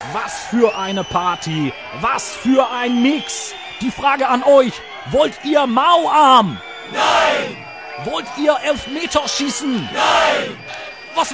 Was für eine Party! Was für ein Mix! Die Frage an euch, wollt ihr Mauarm? Nein! Wollt ihr Elfmeterschießen? Nein!